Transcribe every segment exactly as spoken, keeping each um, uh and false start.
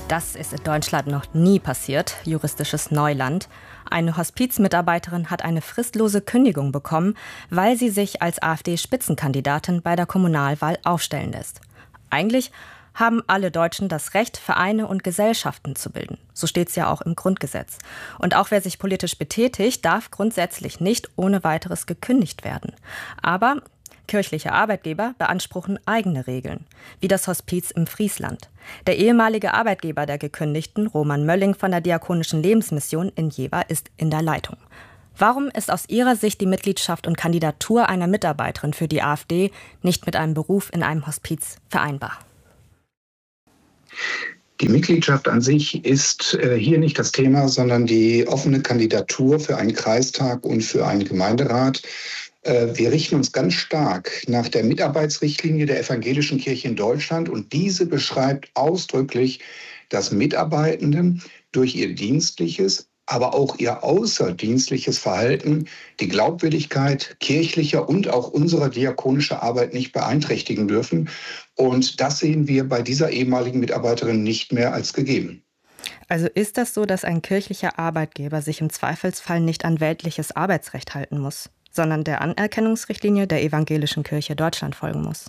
Das ist in Deutschland noch nie passiert, juristisches Neuland. Eine Hospizmitarbeiterin hat eine fristlose Kündigung bekommen, weil sie sich als AfD-Spitzenkandidatin bei der Kommunalwahl aufstellen lässt. Eigentlich haben alle Deutschen das Recht, Vereine und Gesellschaften zu bilden. So steht es ja auch im Grundgesetz. Und auch wer sich politisch betätigt, darf grundsätzlich nicht ohne weiteres gekündigt werden. Aber kirchliche Arbeitgeber beanspruchen eigene Regeln, wie das Hospiz im Friesland. Der ehemalige Arbeitgeber der Gekündigten, Roman Mölling von der Diakonischen Lebensmission in Jever, ist in der Leitung. Warum ist aus Ihrer Sicht die Mitgliedschaft und Kandidatur einer Mitarbeiterin für die AfD nicht mit einem Beruf in einem Hospiz vereinbar? Die Mitgliedschaft an sich ist äh, hier nicht das Thema, sondern die offene Kandidatur für einen Kreistag und für einen Gemeinderat. Äh, wir richten uns ganz stark nach der Mitarbeitsrichtlinie der Evangelischen Kirche in Deutschland und diese beschreibt ausdrücklich, dass Mitarbeitenden durch ihr dienstliches, aber auch ihr außerdienstliches Verhalten die Glaubwürdigkeit kirchlicher und auch unserer diakonischen Arbeit nicht beeinträchtigen dürfen. Und das sehen wir bei dieser ehemaligen Mitarbeiterin nicht mehr als gegeben. Also ist das so, dass ein kirchlicher Arbeitgeber sich im Zweifelsfall nicht an weltliches Arbeitsrecht halten muss, sondern der Anerkennungsrichtlinie der Evangelischen Kirche Deutschland folgen muss?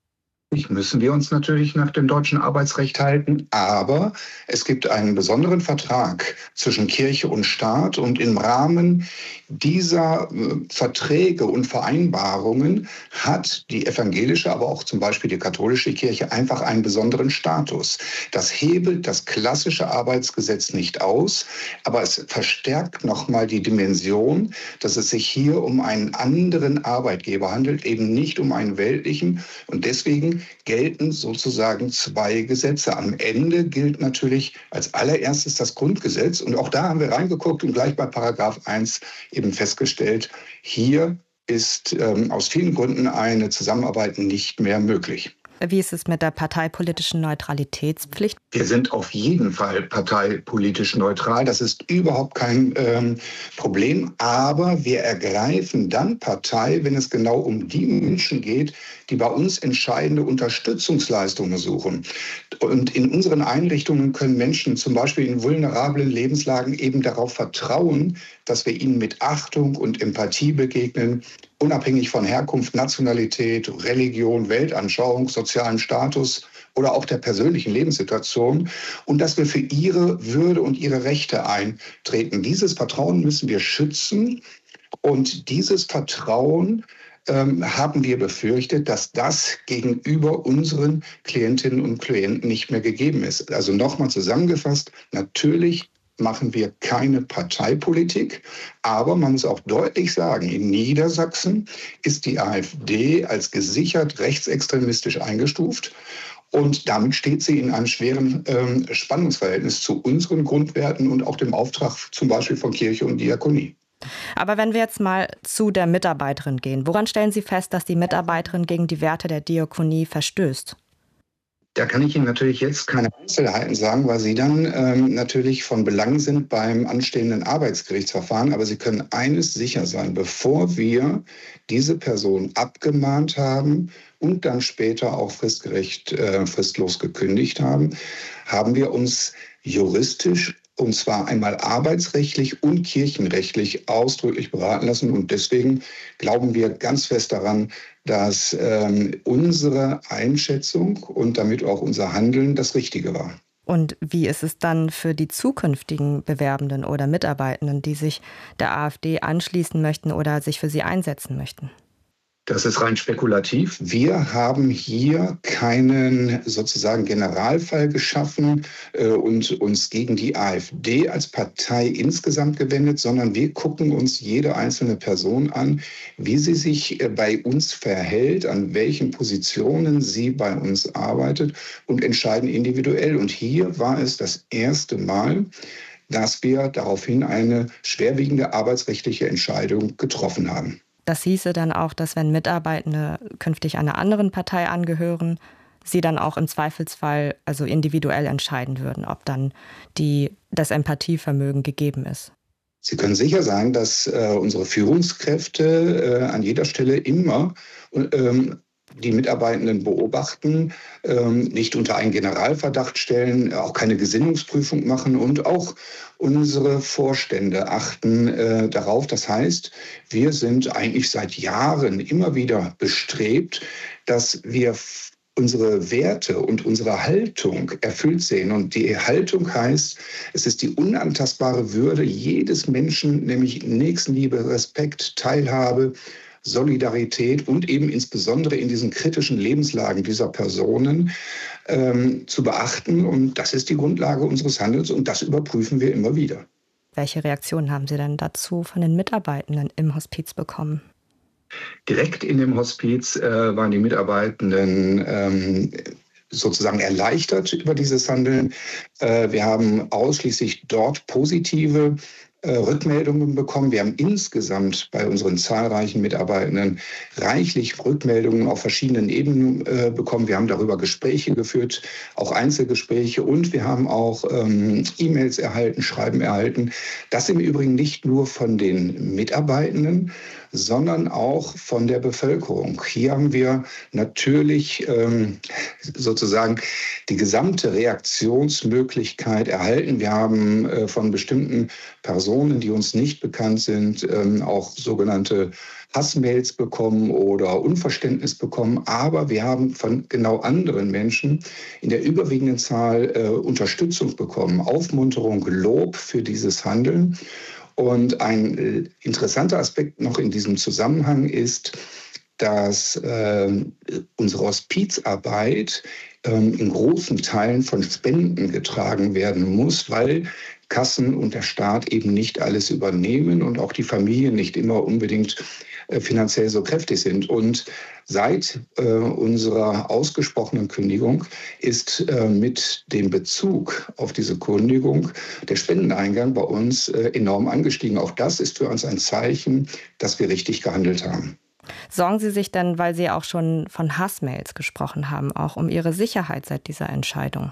Müssen wir uns natürlich nach dem deutschen Arbeitsrecht halten, aber es gibt einen besonderen Vertrag zwischen Kirche und Staat und im Rahmen dieser äh, Verträge und Vereinbarungen hat die evangelische, aber auch zum Beispiel die katholische Kirche einfach einen besonderen Status. Das hebelt das klassische Arbeitsgesetz nicht aus, aber es verstärkt nochmal die Dimension, dass es sich hier um einen anderen Arbeitgeber handelt, eben nicht um einen weltlichen, und deswegen gelten sozusagen zwei Gesetze. Am Ende gilt natürlich als allererstes das Grundgesetz. Und auch da haben wir reingeguckt und gleich bei Paragraph eins eben festgestellt, hier ist ähm, aus vielen Gründen eine Zusammenarbeit nicht mehr möglich. Wie ist es mit der parteipolitischen Neutralitätspflicht? Wir sind auf jeden Fall parteipolitisch neutral. Das ist überhaupt kein ähm, Problem. Aber wir ergreifen dann Partei, wenn es genau um die Menschen geht, die bei uns entscheidende Unterstützungsleistungen suchen. Und in unseren Einrichtungen können Menschen zum Beispiel in vulnerablen Lebenslagen eben darauf vertrauen, dass wir ihnen mit Achtung und Empathie begegnen, unabhängig von Herkunft, Nationalität, Religion, Weltanschauung, sozialen Status oder auch der persönlichen Lebenssituation und dass wir für ihre Würde und ihre Rechte eintreten. Dieses Vertrauen müssen wir schützen und dieses Vertrauen ähm, haben wir befürchtet, dass das gegenüber unseren Klientinnen und Klienten nicht mehr gegeben ist. Also nochmal zusammengefasst, natürlich machen wir keine Parteipolitik. Aber man muss auch deutlich sagen, in Niedersachsen ist die AfD als gesichert rechtsextremistisch eingestuft. Und damit steht sie in einem schweren ähm, Spannungsverhältnis zu unseren Grundwerten und auch dem Auftrag zum Beispiel von Kirche und Diakonie. Aber wenn wir jetzt mal zu der Mitarbeiterin gehen, woran stellen Sie fest, dass die Mitarbeiterin gegen die Werte der Diakonie verstößt? Da kann ich Ihnen natürlich jetzt keine Einzelheiten sagen, weil sie dann ähm, natürlich von Belang sind beim anstehenden Arbeitsgerichtsverfahren. Aber Sie können eines sicher sein, bevor wir diese Person abgemahnt haben und dann später auch fristgerecht, äh, fristlos gekündigt haben, haben wir uns juristisch, und zwar einmal arbeitsrechtlich und kirchenrechtlich ausdrücklich beraten lassen. Und deswegen glauben wir ganz fest daran, dass ähm, unsere Einschätzung und damit auch unser Handeln das Richtige war. Und wie ist es dann für die zukünftigen Bewerbenden oder Mitarbeitenden, die sich der AfD anschließen möchten oder sich für sie einsetzen möchten? Das ist rein spekulativ. Wir haben hier keinen sozusagen Generalfall geschaffen äh, und uns gegen die AfD als Partei insgesamt gewendet, sondern wir gucken uns jede einzelne Person an, wie sie sich äh, bei uns verhält, an welchen Positionen sie bei uns arbeitet und entscheiden individuell. Und hier war es das erste Mal, dass wir daraufhin eine schwerwiegende arbeitsrechtliche Entscheidung getroffen haben. Das hieße dann auch, dass wenn Mitarbeitende künftig einer anderen Partei angehören, sie dann auch im Zweifelsfall also individuell entscheiden würden, ob dann die, das Empathievermögen gegeben ist. Sie können sicher sein, dass äh, unsere Führungskräfte äh, an jeder Stelle immer ähm, die Mitarbeitenden beobachten, nicht unter einen Generalverdacht stellen, auch keine Gesinnungsprüfung machen und auch unsere Vorstände achten äh, darauf. Das heißt, wir sind eigentlich seit Jahren immer wieder bestrebt, dass wir unsere Werte und unsere Haltung erfüllt sehen. Und die Haltung heißt, es ist die unantastbare Würde jedes Menschen, nämlich Nächstenliebe, Respekt, Teilhabe, Solidarität und eben insbesondere in diesen kritischen Lebenslagen dieser Personen ähm, zu beachten. Und das ist die Grundlage unseres Handelns und das überprüfen wir immer wieder. Welche Reaktionen haben Sie denn dazu von den Mitarbeitenden im Hospiz bekommen? Direkt in dem Hospiz äh, waren die Mitarbeitenden ähm, sozusagen erleichtert über dieses Handeln. Äh, wir haben ausschließlich dort positive Rückmeldungen bekommen. Wir haben insgesamt bei unseren zahlreichen Mitarbeitenden reichlich Rückmeldungen auf verschiedenen Ebenen äh, bekommen. Wir haben darüber Gespräche geführt, auch Einzelgespräche und wir haben auch ähm, E-Mails erhalten, Schreiben erhalten. Das im Übrigen nicht nur von den Mitarbeitenden, sondern auch von der Bevölkerung. Hier haben wir natürlich ähm, sozusagen die gesamte Reaktionsmöglichkeit erhalten. Wir haben äh, von bestimmten Personen, die uns nicht bekannt sind, ähm, auch sogenannte Hassmails bekommen oder Unverständnis bekommen. Aber wir haben von genau anderen Menschen in der überwiegenden Zahl äh, Unterstützung bekommen, Aufmunterung, Lob für dieses Handeln. Und ein äh, interessanter Aspekt noch in diesem Zusammenhang ist, dass äh, unsere Hospizarbeit äh, in großen Teilen von Spenden getragen werden muss, weil Kassen und der Staat eben nicht alles übernehmen und auch die Familien nicht immer unbedingt äh, finanziell so kräftig sind. Und seit äh, unserer ausgesprochenen Kündigung ist äh, mit dem Bezug auf diese Kündigung der Spendeneingang bei uns äh, enorm angestiegen. Auch das ist für uns ein Zeichen, dass wir richtig gehandelt haben. Sorgen Sie sich denn, weil Sie auch schon von Hassmails gesprochen haben, auch um Ihre Sicherheit seit dieser Entscheidung?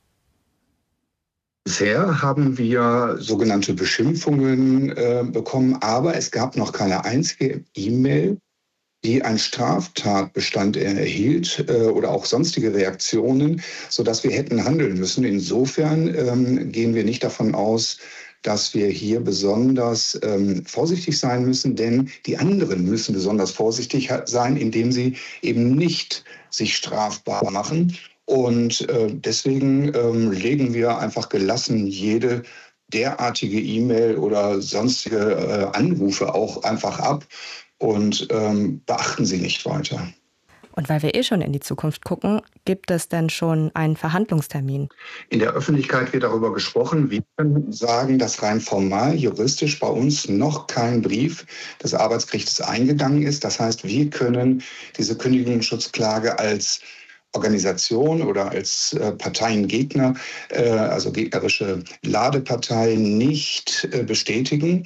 Bisher haben wir sogenannte Beschimpfungen äh, bekommen, aber es gab noch keine einzige E-Mail, die einen Straftatbestand erhielt äh, oder auch sonstige Reaktionen, sodass wir hätten handeln müssen. Insofern ähm, gehen wir nicht davon aus, dass wir hier besonders ähm, vorsichtig sein müssen, denn die anderen müssen besonders vorsichtig sein, indem sie eben nicht sich strafbar machen. Und äh, deswegen ähm, legen wir einfach gelassen jede derartige E-Mail oder sonstige äh, Anrufe auch einfach ab und ähm, beachten sie nicht weiter. Und weil wir eh schon in die Zukunft gucken, gibt es denn schon einen Verhandlungstermin? In der Öffentlichkeit wird darüber gesprochen. Wir können sagen, dass rein formal, juristisch bei uns noch kein Brief des Arbeitsgerichtes eingegangen ist. Das heißt, wir können diese Kündigungsschutzklage als Organisation oder als äh, Parteiengegner, äh, also gegnerische Ladepartei, nicht äh, bestätigen.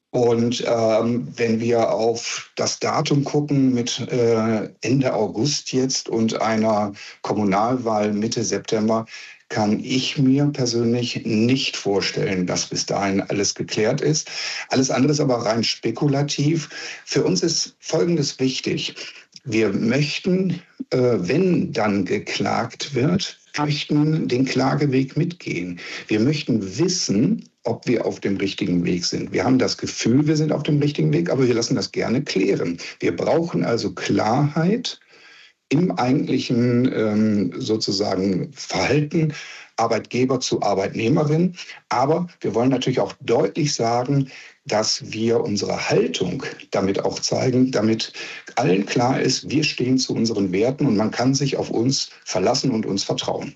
Und ähm, wenn wir auf das Datum gucken mit äh, Ende August jetzt und einer Kommunalwahl Mitte September, kann ich mir persönlich nicht vorstellen, dass bis dahin alles geklärt ist. Alles andere ist aber rein spekulativ. Für uns ist Folgendes wichtig. Wir möchten, äh, wenn dann geklagt wird, möchten den Klageweg mitgehen. Wir möchten wissen, ob wir auf dem richtigen Weg sind. Wir haben das Gefühl, wir sind auf dem richtigen Weg, aber wir lassen das gerne klären. Wir brauchen also Klarheit im eigentlichen ähm, sozusagen Verhalten Arbeitgeber zu Arbeitnehmerin. Aber wir wollen natürlich auch deutlich sagen, dass wir unsere Haltung damit auch zeigen, damit allen klar ist, wir stehen zu unseren Werten und man kann sich auf uns verlassen und uns vertrauen.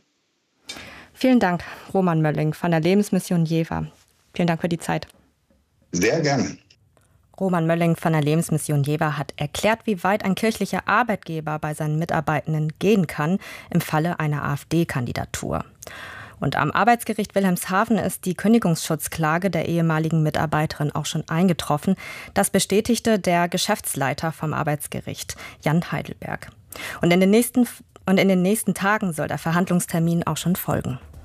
Vielen Dank, Roman Mölling von der Lebensmission Jever. Vielen Dank für die Zeit. Sehr gerne. Roman Mölling von der Lebensmission Jever hat erklärt, wie weit ein kirchlicher Arbeitgeber bei seinen Mitarbeitenden gehen kann im Falle einer AfD-Kandidatur. Und am Arbeitsgericht Wilhelmshaven ist die Kündigungsschutzklage der ehemaligen Mitarbeiterin auch schon eingetroffen. Das bestätigte der Geschäftsleiter vom Arbeitsgericht, Jan Heidelberg. Und in den nächsten, und in den nächsten Tagen soll der Verhandlungstermin auch schon folgen.